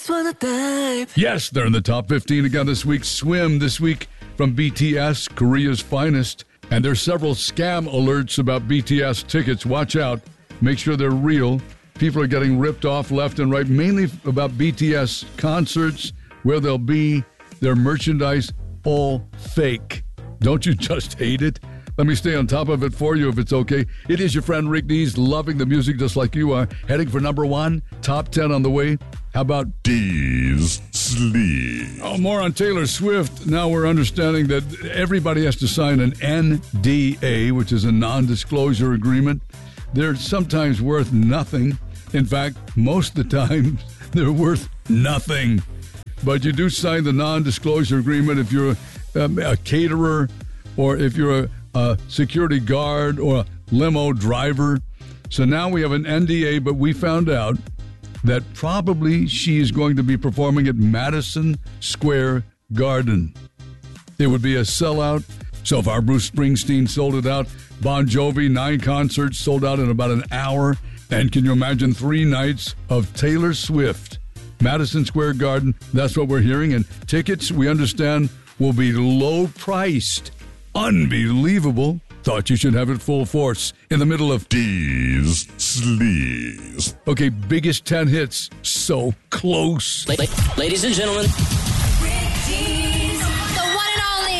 just wanna dive. Yes, they're in the top 15 again this week. Swim this week from BTS, Korea's finest. And there's several scam alerts about BTS tickets. Watch out. Make sure they're real. People are getting ripped off left and right, mainly about BTS concerts, where they'll be, their merchandise, all fake. Don't you just hate it? Let me stay on top of it for you if it's okay. It is your friend Rick Dees, loving the music just like you are. Heading for number 1, top 10 on the way. How about Dees Sleep? Oh, more on Taylor Swift. Now we're understanding that everybody has to sign an NDA, which is a non-disclosure agreement. They're sometimes worth nothing. In fact, most of the time, they're worth nothing. But you do sign the non-disclosure agreement if you're a caterer or if you're a security guard or a limo driver. So now we have an NDA, but we found out that probably she is going to be performing at Madison Square Garden. It would be a sellout. So far, Bruce Springsteen sold it out. Bon Jovi, 9 concerts sold out in about an hour. And can you imagine 3 nights of Taylor Swift? Madison Square Garden, that's what we're hearing. And tickets, we understand, will be low-priced. Unbelievable. Thought you should have it full force in the middle of Dees Sleeves. Okay, biggest 10 hits. So close. Ladies and gentlemen. Rick Dees, the one and only.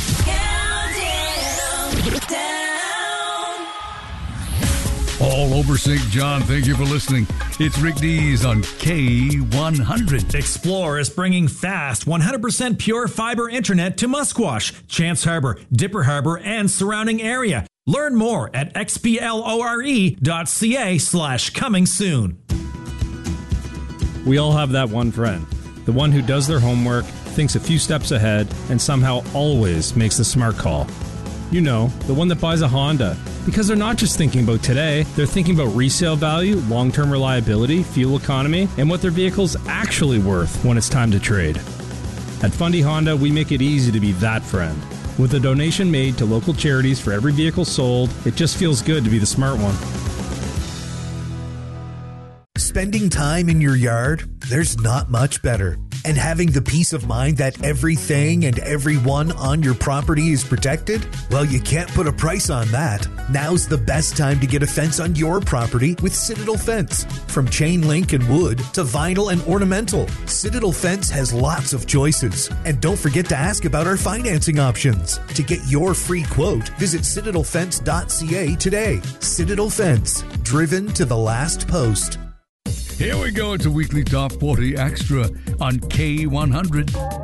Countdown. All over St. John, thank you for listening. It's Rick Dees on K100. Explore is bringing fast, 100% pure fiber internet to Musquash, Chance Harbor, Dipper Harbor, and surrounding area. Learn more at xplore.ca/coming soon. We all have that one friend, the one who does their homework, thinks a few steps ahead, and somehow always makes the smart call. You know, the one that buys a Honda. Because they're not just thinking about today, they're thinking about resale value, long-term reliability, fuel economy, and what their vehicle's actually worth when it's time to trade. At Fundy Honda, we make it easy to be that friend. With a donation made to local charities for every vehicle sold, it just feels good to be the smart one. Spending time in your yard, there's not much better. And having the peace of mind that everything and everyone on your property is protected? Well, you can't put a price on that. Now's the best time to get a fence on your property with Citadel Fence. From chain link and wood to vinyl and ornamental, Citadel Fence has lots of choices. And don't forget to ask about our financing options. To get your free quote, visit citadelfence.ca today. Citadel Fence, driven to the last post. Here we go. It's a weekly Top 40 Extra on K100.